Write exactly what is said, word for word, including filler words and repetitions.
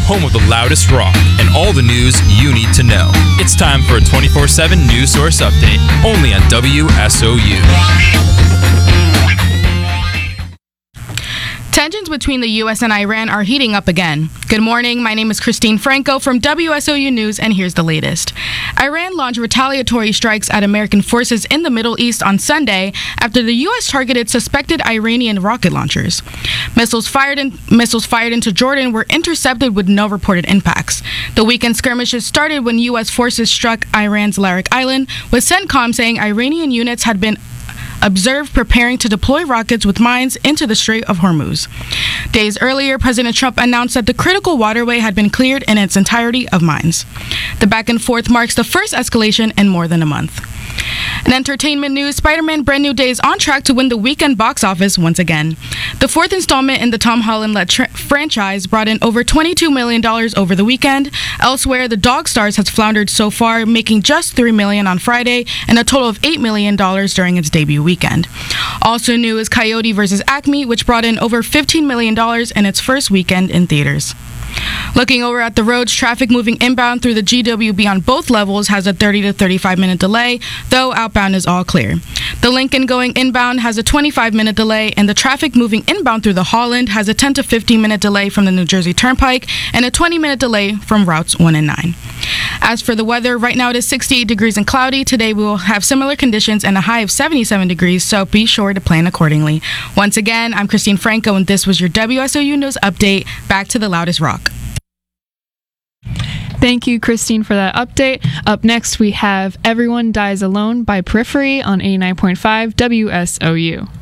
home of the loudest rock and all the news you need to know. It's time for a twenty-four seven news source update, only on W S O U. Tensions between the U S and Iran are heating up again. Good morning, my name is Christine Franco from W S O U News, and here's the latest. Iran launched retaliatory strikes at American forces in the Middle East on Sunday after the U S targeted suspected Iranian rocket launchers. Missiles fired, in, missiles fired into Jordan were intercepted with no reported impacts. The weekend skirmishes started when U S forces struck Iran's Larak Island, with CENTCOM saying Iranian units had been observed preparing to deploy rockets with mines into the Strait of Hormuz. Days earlier, President Trump announced that the critical waterway had been cleared in its entirety of mines. The back and forth marks the first escalation in more than a month. In entertainment news, Spider-Man Brand New Day is on track to win the weekend box office once again. The fourth installment in the Tom Holland-led tra- franchise brought in over twenty-two million dollars over the weekend. Elsewhere, The Dog Stars has floundered so far, making just three million dollars on Friday and a total of eight million dollars during its debut weekend. Also new is Coyote versus Acme, which brought in over fifteen million dollars in its first weekend in theaters. Looking over at the roads, traffic moving inbound through the G W B on both levels has a thirty to thirty-five minute delay, though outbound is all clear. The Lincoln going inbound has a twenty-five minute delay, and the traffic moving inbound through the Holland has a ten to fifteen minute delay from the New Jersey Turnpike and a twenty minute delay from routes one and nine. As for the weather, right now it is sixty-eight degrees and cloudy. Today we will have similar conditions and a high of seventy-seven degrees, so be sure to plan accordingly. Once again, I'm Christine Franco, and this was your W S O U News Update. Back to the loudest rock. Thank you, Christine, for that update. Up next, we have Everyone Dies Alone by Periphery on eighty-nine point five W S O U.